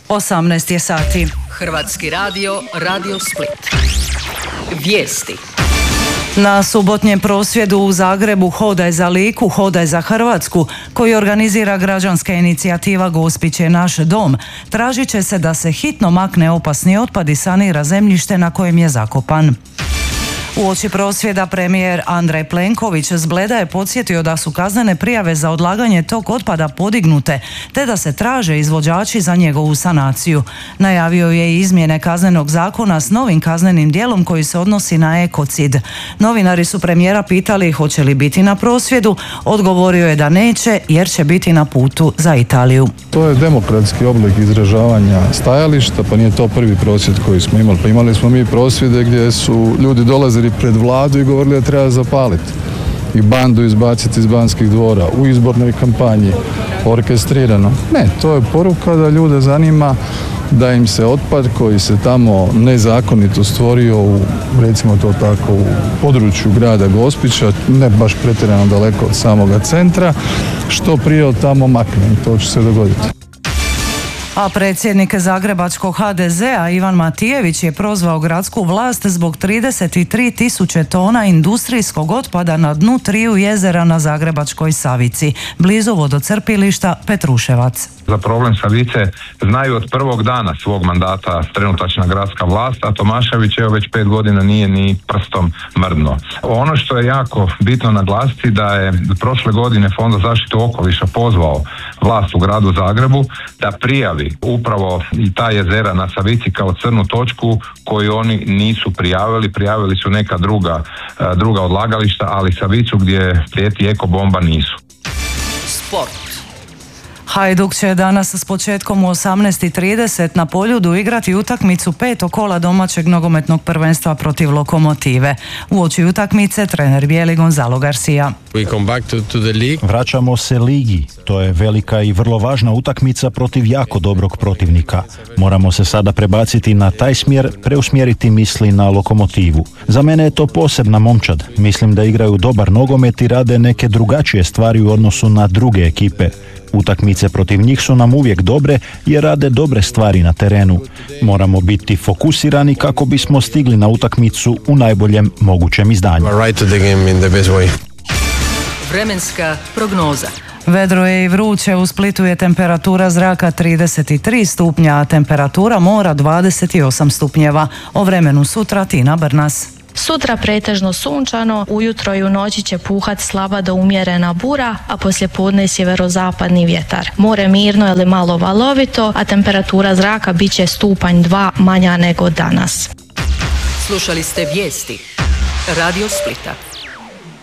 18 je sati. Hrvatski radio, Radio Split. Vijesti. Na subotnjem prosvjedu u Zagrebu Hodaj za Liku, Hodaj za Hrvatsku, koji organizira građanska inicijativa Gospić je naš dom, tražit će se da se hitno makne opasni otpad i sanira zemljište na kojem je zakopan. Uoči prosvjeda premijer Andrej Plenković s Bleda je podsjetio da su kaznene prijave za odlaganje tog otpada podignute, te da se traže izvođači za njegovu sanaciju. Najavio je i izmjene kaznenog zakona s novim kaznenim djelom koji se odnosi na ekocid. Novinari su premijera pitali hoće li biti na prosvjedu, odgovorio je da neće jer će biti na putu za Italiju. To je demokratski oblik izražavanja stajališta, pa nije to prvi prosvjed koji smo imali. Pa imali smo mi prosvjede gdje su ljudi dolazili pred vladu i govorili da treba zapaliti i bandu izbaciti iz Banskih dvora u izbornoj kampanji, orkestrirano. Ne, to je poruka da ljude zanima da im se otpad koji se tamo nezakonito stvorio u, recimo to tako, u području grada Gospića, ne baš pretjerano daleko od samoga centra, što prije od tamo makne i to će se dogoditi. A predsjednik zagrebačkog HDZ-a Ivan Matijević je prozvao gradsku vlast zbog 33.000 tona industrijskog otpada na dnu 3 jezera na Zagrebačkoj Savici, blizu vodocrpilišta Petruševac. Za problem Savice znaju od prvog dana svog mandata trenutačna gradska vlast, a Tomašević već 5 godina nije ni prstom mrdnuo. Ono što je jako bitno naglasiti da je prošle godine Fond za zaštitu okoliša pozvao vlast u gradu Zagrebu da prijavi upravo i ta jezera na Savici kao crnu točku koju oni nisu prijavili su neka druga odlagališta, ali Savicu gdje prijeti ekobomba nisu. Sport. Hajduk će danas s početkom u 18:30 na Poljudu igrati utakmicu 5. kola domaćeg nogometnog prvenstva protiv Lokomotive. Uoči utakmice trener bijeli Gonzalo Garcia. Vraćamo se ligi. To je velika i vrlo važna utakmica protiv jako dobrog protivnika. Moramo se sada prebaciti na taj smjer, preusmjeriti misli na Lokomotivu. Za mene je to posebna momčad. Mislim da igraju dobar nogomet i rade neke drugačije stvari u odnosu na druge ekipe. Utakmice protiv njih su nam uvijek dobre jer rade dobre stvari na terenu. Moramo biti fokusirani kako bismo stigli na utakmicu u najboljem mogućem izdanju. Vremenska prognoza. Vedro je i vruće, u Splitu je temperatura zraka 33 stupnja, a temperatura mora 28 stupnjeva. O vremenu sutra Tina Brnas. Sutra pretežno sunčano, ujutro i u noći će puhati slaba do umjerena bura, a poslijepodne sjeverozapadni vjetar. More mirno ili malo valovito, a temperatura zraka bit će stupanj 2 manja nego danas. Slušali ste vijesti Radio Splita.